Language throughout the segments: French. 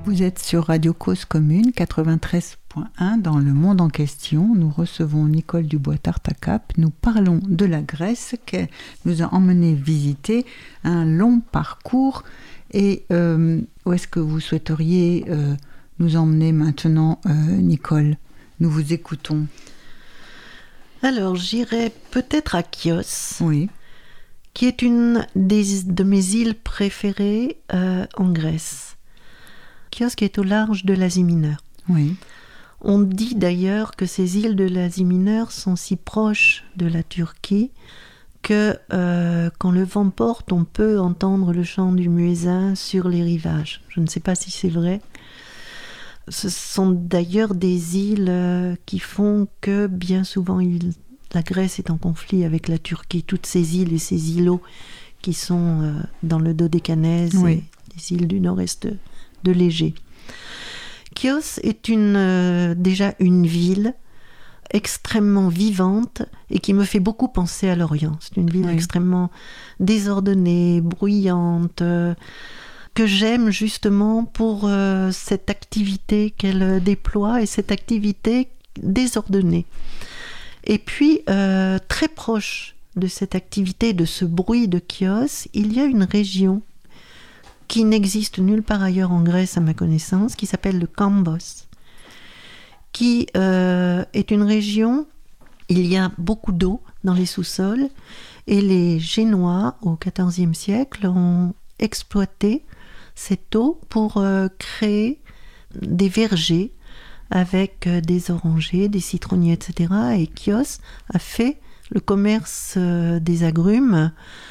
Vous êtes sur Radio Cause Commune 93.1 dans Le Monde en Question. Nous recevons Nicole Dubois-Tartacap. Nous parlons de la Grèce qui nous a emmené visiter un long parcours. Et où est-ce que vous souhaiteriez nous emmener maintenant, Nicole ? Nous vous écoutons. Alors, j'irai peut-être à Chios, oui, qui est une de mes îles préférées en Grèce. Chios qui est au large de l'Asie mineure. Oui. On dit d'ailleurs que ces îles de l'Asie mineure sont si proches de la Turquie que quand le vent porte, on peut entendre le chant du muezzin sur les rivages. Je ne sais pas si c'est vrai. Ce sont d'ailleurs des îles qui font que bien souvent la Grèce est en conflit avec la Turquie. Toutes ces îles et ces îlots qui sont dans le Dodécanèse, oui, et les îles du nord-est de l'Égée. Chios est déjà une ville extrêmement vivante et qui me fait beaucoup penser à l'Orient. C'est une ville extrêmement désordonnée, bruyante, que j'aime justement pour cette activité qu'elle déploie et cette activité désordonnée. Et puis, très proche de cette activité, de ce bruit de Chios, il y a une région qui n'existe nulle part ailleurs en Grèce à ma connaissance, qui s'appelle le Kambos, qui est une région, il y a beaucoup d'eau dans les sous-sols, et les Génois, au XIVe siècle, ont exploité cette eau pour créer des vergers avec des orangers, des citronniers, etc. Et Chios a fait le commerce des agrumes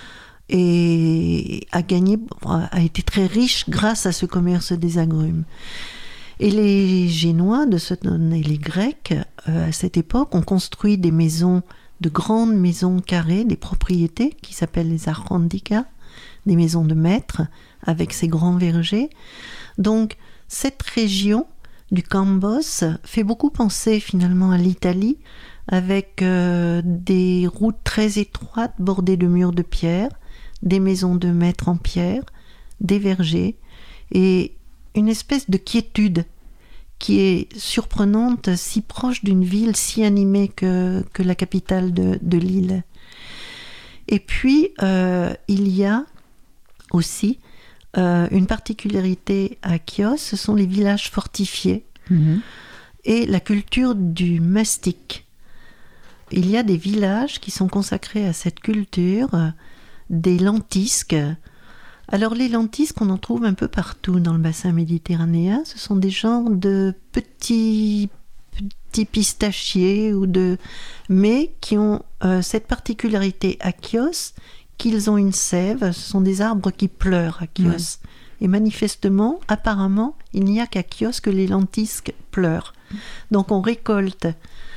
et a été très riche grâce à ce commerce des agrumes. Et les Génois et les Grecs, à cette époque, ont construit des maisons, de grandes maisons carrées, des propriétés qui s'appellent les archondika, des maisons de maître, avec ces grands vergers. Donc, cette région du Kambos fait beaucoup penser finalement à l'Italie, avec des routes très étroites bordées de murs de pierre, des maisons de maître en pierre, des vergers, et une espèce de quiétude qui est surprenante, si proche d'une ville si animée que la capitale de l'île. Et puis, il y a aussi une particularité à Chios, ce sont les villages fortifiés et la culture du mastic. Il y a des villages qui sont consacrés à cette culture, des lentisques. Alors les lentisques, on en trouve un peu partout dans le bassin méditerranéen. Ce sont des genres de petits pistachiers mais qui ont cette particularité à Chios, qu'ils ont une sève. Ce sont des arbres qui pleurent à Chios. Et manifestement, apparemment, il n'y a qu'à Chios que les lentisques pleurent. Donc on récolte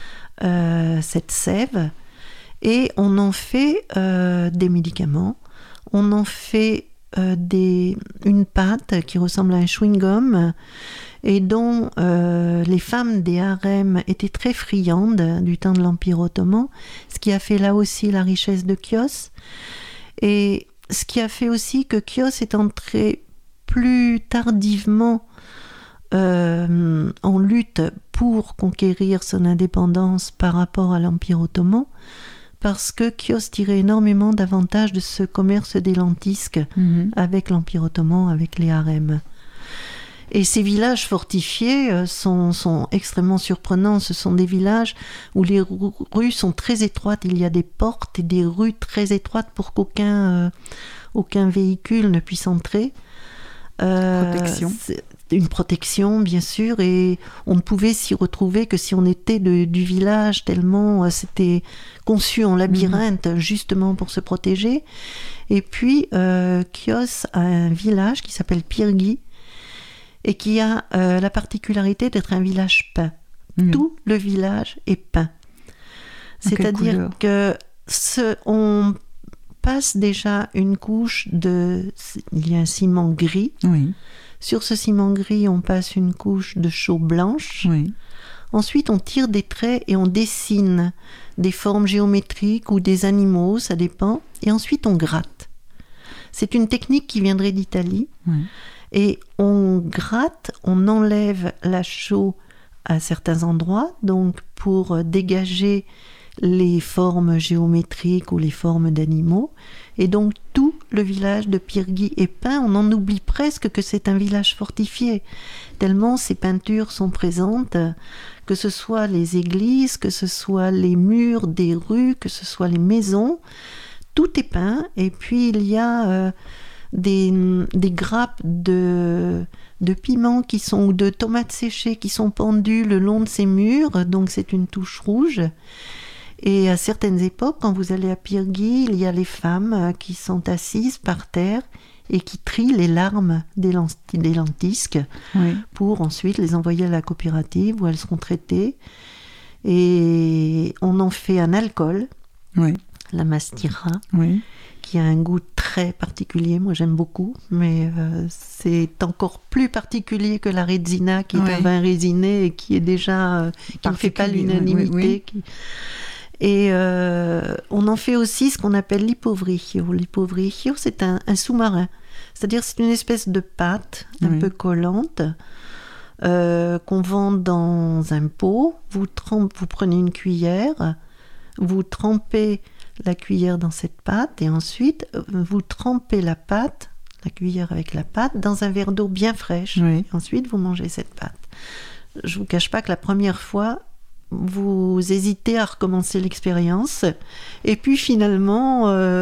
cette sève et on en fait des médicaments. On en fait une pâte qui ressemble à un chewing-gum et dont les femmes des harems étaient très friandes du temps de l'Empire ottoman, ce qui a fait là aussi la richesse de Chios, et ce qui a fait aussi que Chios est entré plus tardivement en lutte pour conquérir son indépendance par rapport à l'Empire ottoman, parce que Chios tirait énormément d'avantages de ce commerce des lentisques avec l'Empire ottoman, avec les harems. Et ces villages fortifiés sont extrêmement surprenants. Ce sont des villages où les rues sont très étroites. Il y a des portes et des rues très étroites pour qu'aucun véhicule ne puisse entrer. Protection. Une protection, bien sûr, et on ne pouvait s'y retrouver que si on était du village, tellement c'était conçu en labyrinthe, justement pour se protéger. Et puis, Chios a un village qui s'appelle Pyrgi, et qui a la particularité d'être un village peint. Tout le village est peint. C'est-à-dire que on passe déjà une couche il y a un ciment gris. Oui. Sur ce ciment gris, on passe une couche de chaux blanche. Oui. Ensuite, on tire des traits et on dessine des formes géométriques ou des animaux, ça dépend. Et ensuite, on gratte. C'est une technique qui viendrait d'Italie. Oui. Et on gratte, on enlève la chaux à certains endroits, donc pour dégager les formes géométriques ou les formes d'animaux. Et donc tout le village de Pyrgi est peint. On en oublie presque que c'est un village fortifié, tellement ces peintures sont présentes, que ce soit les églises, que ce soit les murs des rues, que ce soit les maisons, tout est peint. Et puis il y a des grappes de piments ou de tomates séchées qui sont pendues le long de ces murs, donc c'est une touche rouge. Et à certaines époques, quand vous allez à Pyrgi, il y a les femmes qui sont assises par terre et qui trient les larmes des lentisques pour ensuite les envoyer à la coopérative où elles seront traitées. Et on en fait un alcool, la mastira, qui a un goût très particulier. Moi, j'aime beaucoup, mais c'est encore plus particulier que la résina, qui est un vin résiné et qui est déjà qui ne fait pas l'unanimité. Et on en fait aussi ce qu'on appelle l'ipovrichio. L'ipovrichio, c'est un sous-marin. C'est-à-dire c'est une espèce de pâte un peu collante qu'on vend dans un pot. Vous prenez une cuillère, vous trempez la cuillère dans cette pâte et ensuite vous trempez la cuillère avec la pâte dans un verre d'eau bien fraîche. Et ensuite vous mangez cette pâte. Je ne vous cache pas que la première fois, vous hésitez à recommencer l'expérience et puis finalement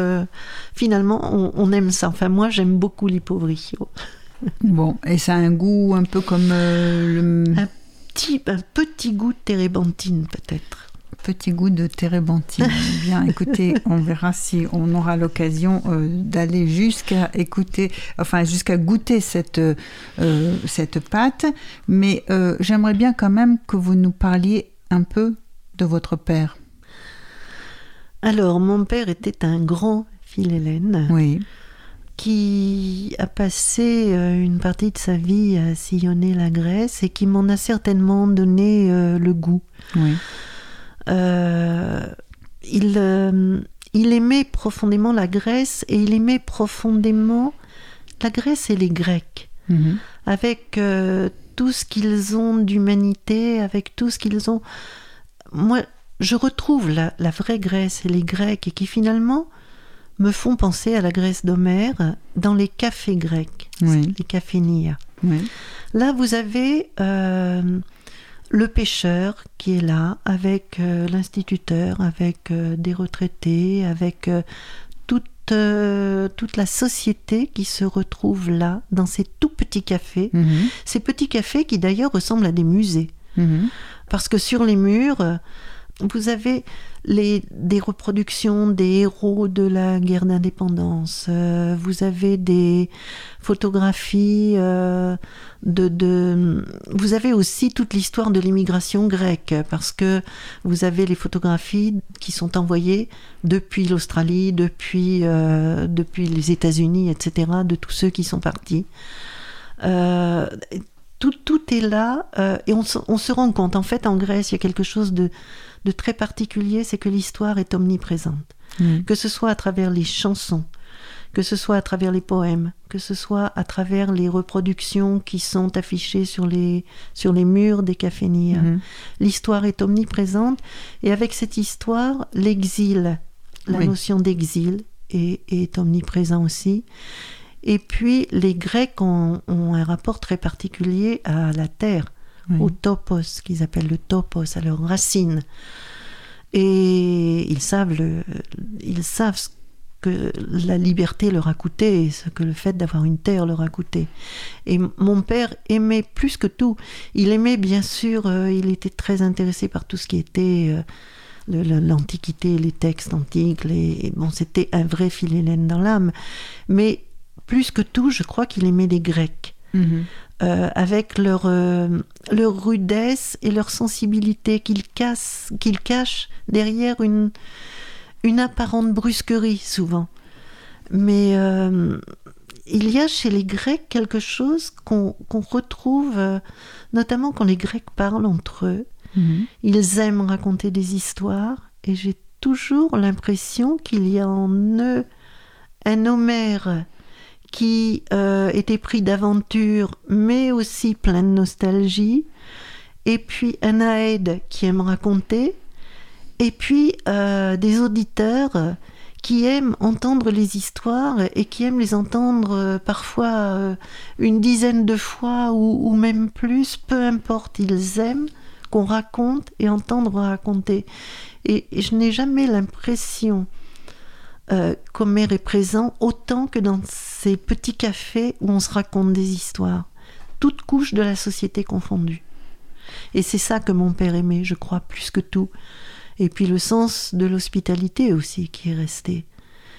on aime ça. Enfin moi j'aime beaucoup l'ipovrichio. Bon, et ça a un goût un peu comme un petit goût de térébenthine peut-être. Petit goût de térébenthine. Bien, écoutez, on verra si on aura l'occasion d'aller jusqu'à goûter cette pâte. Mais j'aimerais bien quand même que vous nous parliez un peu de votre père. Alors, mon père était un grand philhellène qui a passé une partie de sa vie à sillonner la Grèce et qui m'en a certainement donné le goût. Il aimait profondément la Grèce et il aimait profondément la Grèce et les Grecs. Avec tout ce qu'ils ont d'humanité, avec tout ce qu'ils ont... Moi, je retrouve la vraie Grèce et les Grecs et qui finalement me font penser à la Grèce d'Homère dans les cafés grecs, les cafénia. Là, vous avez le pêcheur qui est là, avec l'instituteur, avec des retraités, avec toute la société qui se retrouve là, dans ces tout petits cafés. Ces petits cafés qui d'ailleurs ressemblent à des musées. Parce que sur les murs, vous avez des reproductions des héros de la guerre d'indépendance. Vous avez des photographies Vous avez aussi toute l'histoire de l'immigration grecque, parce que vous avez les photographies qui sont envoyées depuis l'Australie, depuis les États-Unis, etc., de tous ceux qui sont partis. Tout est là, et on se rend compte, en fait, en Grèce, il y a quelque chose de très particulier, c'est que l'histoire est omniprésente. Que ce soit à travers les chansons, que ce soit à travers les poèmes, que ce soit à travers les reproductions qui sont affichées sur les murs des cafénias. L'histoire est omniprésente, et avec cette histoire, l'exil, la notion d'exil est omniprésent aussi. Et puis, les Grecs ont un rapport très particulier à la terre, au topos, qu'ils appellent le topos, à leurs racines. Et ils savent ce que la liberté leur a coûté, et ce que le fait d'avoir une terre leur a coûté. Et mon père aimait plus que tout. Il aimait, bien sûr, il était très intéressé par tout ce qui était l'Antiquité, les textes antiques. C'était un vrai philhellène dans l'âme. Mais plus que tout, je crois qu'il aimait les Grecs. Avec leur rudesse et leur sensibilité qu'ils cachent derrière une apparente brusquerie, souvent. Mais il y a chez les Grecs quelque chose qu'on retrouve, notamment quand les Grecs parlent entre eux. Ils aiment raconter des histoires, et j'ai toujours l'impression qu'il y a en eux un Homère qui était pris d'aventure, mais aussi plein de nostalgie. Et puis un aide qui aime raconter. Et puis des auditeurs qui aiment entendre les histoires et qui aiment les entendre parfois une dizaine de fois ou même plus, peu importe, ils aiment qu'on raconte et entendre raconter. Et je n'ai jamais l'impression qu'Homère est présent autant que dans ces petits cafés où on se raconte des histoires, toutes couches de la société confondues. Et c'est ça que mon père aimait, je crois, plus que tout. Et puis le sens de l'hospitalité aussi qui est resté.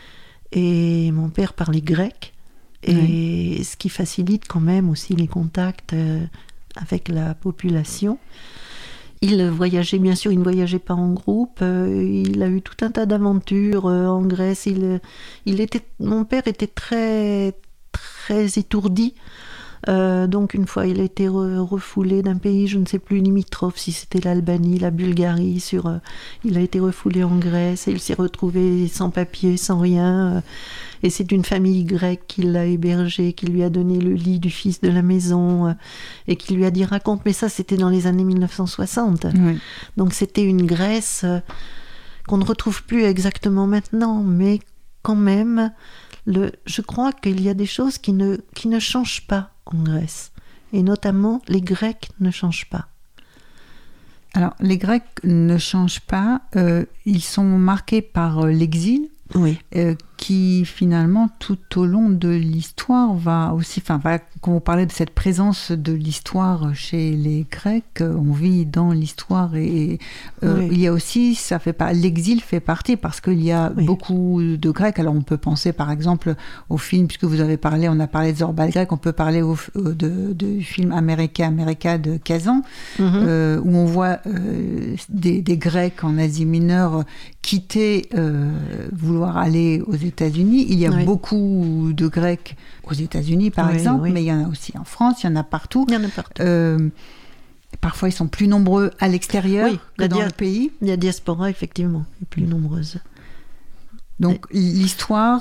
Et mon père parlait grec, et ce qui facilite quand même aussi les contacts avec la population. Il voyageait, bien sûr, il ne voyageait pas en groupe. Il a eu tout un tas d'aventures en Grèce. Mon père était très, très étourdi. Donc une fois il a été refoulé d'un pays, je ne sais plus, limitrophe, si c'était l'Albanie, la Bulgarie, il a été refoulé en Grèce et il s'est retrouvé sans papier, sans rien, et c'est une famille grecque qui l'a hébergé, qui lui a donné le lit du fils de la maison, et qui lui a dit raconte, mais ça c'était dans les années 1960, oui. Donc c'était une Grèce qu'on ne retrouve plus exactement maintenant, mais quand même je crois qu'il y a des choses qui ne changent pas en Grèce. Et notamment, les Grecs ne changent pas. Alors, les Grecs ne changent pas. Ils sont marqués par l'exil, oui. Qui finalement, tout au long de l'histoire, va aussi... quand vous parlez de cette présence de l'histoire chez les Grecs, on vit dans l'histoire et oui. Il y a aussi, l'exil fait partie parce qu'il y a beaucoup de Grecs. Alors on peut penser par exemple au film, puisque on a parlé de Zorba le grec, on peut parler du film America de Kazan, où on voit des Grecs en Asie mineure quitter, vouloir aller aux États-Unis. Il y a beaucoup de Grecs aux États-Unis, par exemple, mais il y en a aussi en France, il y en a partout. Il y en a partout. Parfois, ils sont plus nombreux à l'extérieur que dans le pays. La diaspora, effectivement, est plus nombreuse. Donc, l'histoire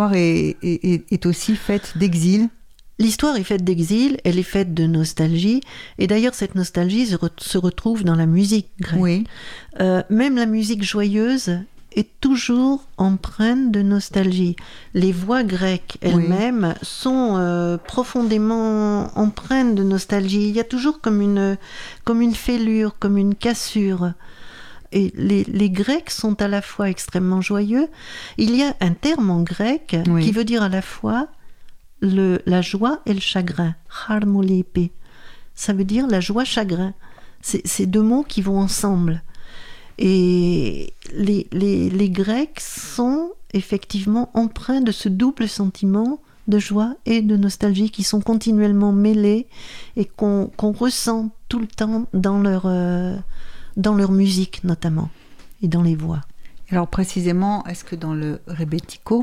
est aussi faite d'exil. L'histoire est faite d'exil, elle est faite de nostalgie, et d'ailleurs cette nostalgie se retrouve dans la musique grecque. Oui. Même la musique joyeuse est toujours empreinte de nostalgie. Les voix grecques elles-mêmes sont profondément empreintes de nostalgie. Il y a toujours comme une fêlure, comme une cassure. Et les Grecs sont à la fois extrêmement joyeux. Il y a un terme en grec qui veut dire à la fois la joie et le chagrin. Harmolipe. Ça veut dire la joie-chagrin. C'est deux mots qui vont ensemble. Et les Grecs sont effectivement empreints de ce double sentiment de joie et de nostalgie qui sont continuellement mêlés et qu'on ressent tout le temps dans leur musique notamment et dans les voix. Alors précisément, est-ce que dans le rebetiko,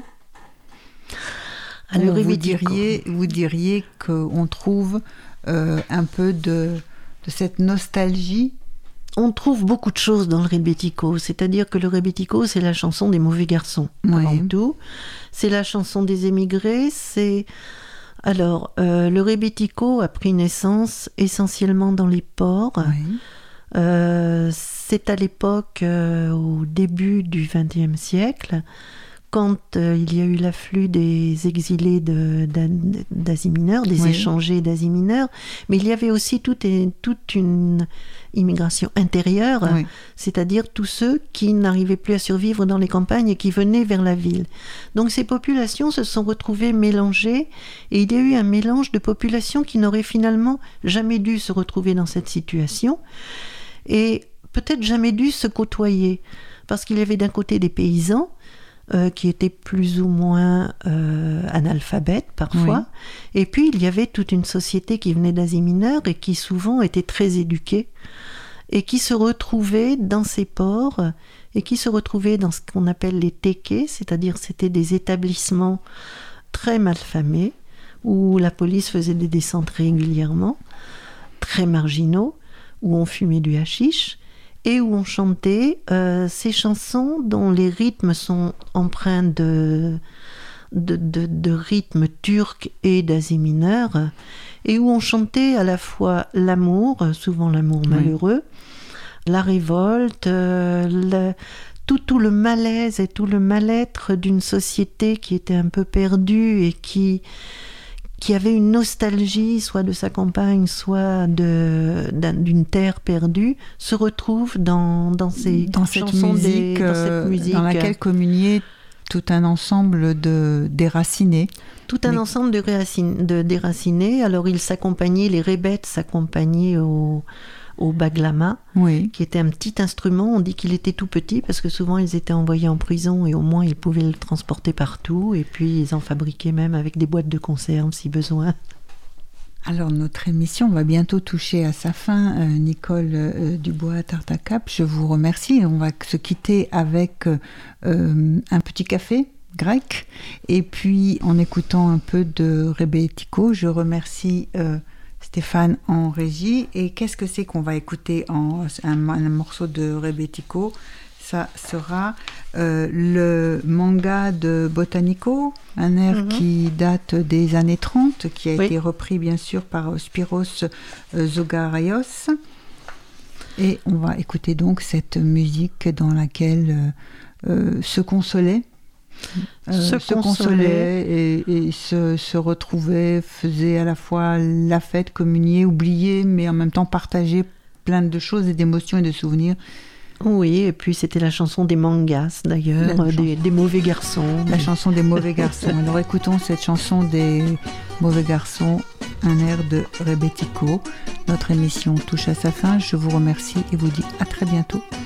vous diriez qu'on trouve un peu de cette nostalgie? On trouve beaucoup de choses dans le rebetiko, c'est-à-dire que le rebetiko, c'est la chanson des mauvais garçons, avant tout. C'est la chanson des émigrés, Alors, le rebetiko a pris naissance essentiellement dans les ports. C'est à l'époque, au début du XXe siècle, quand il y a eu l'afflux des exilés d'Asie mineure, des échangés d'Asie mineure, mais il y avait aussi toute une immigration intérieure, c'est-à-dire tous ceux qui n'arrivaient plus à survivre dans les campagnes et qui venaient vers la ville. Donc ces populations se sont retrouvées mélangées, et il y a eu un mélange de populations qui n'auraient finalement jamais dû se retrouver dans cette situation, et peut-être jamais dû se côtoyer, parce qu'il y avait d'un côté des paysans, qui étaient plus ou moins analphabètes parfois, et puis il y avait toute une société qui venait d'Asie mineure et qui souvent était très éduquée et qui se retrouvait dans ces ports et qui se retrouvait dans ce qu'on appelle les tekés, c'est-à-dire c'était des établissements très mal famés où la police faisait des descentes régulièrement, très marginaux, où on fumait du hashish et où on chantait ces chansons dont les rythmes sont empreints de de rythmes turcs et d'Asie mineure, et où on chantait à la fois l'amour, souvent l'amour malheureux, la révolte, tout le malaise et tout le mal-être d'une société qui était un peu perdue et qui avait une nostalgie, soit de sa campagne, soit d'une terre perdue, se retrouve dans ces chansons, dans cette musique dans laquelle communiait tout un ensemble de déracinés. Tout un ensemble de déracinés. Alors ils s'accompagnaient, les rébètes s'accompagnaient au baglama, qui était un petit instrument. On dit qu'il était tout petit parce que souvent ils étaient envoyés en prison et au moins ils pouvaient le transporter partout. Et puis ils en fabriquaient même avec des boîtes de conserve si besoin. Alors notre émission va bientôt toucher à sa fin, Nicole Dubois-Tartacap. Je vous remercie. On va se quitter avec un petit café grec et puis en écoutant un peu de Rebetiko. Je remercie Stéphane en régie. Et qu'est-ce que c'est qu'on va écouter un morceau de Rebetiko? Ça sera le manga de Botanico, un air qui date des années 30, qui a été repris bien sûr par Spyros Zogarios. Et on va écouter donc cette musique dans laquelle se consolait et se retrouvait, faisait à la fois la fête, communier, oublier, mais en même temps partager plein de choses et d'émotions et de souvenirs. Oui, et puis c'était la chanson des mangas d'ailleurs, des mauvais garçons. La chanson des mauvais garçons. Alors écoutons cette chanson des mauvais garçons, un air de Rebetiko. Notre émission touche à sa fin. Je vous remercie et vous dis à très bientôt.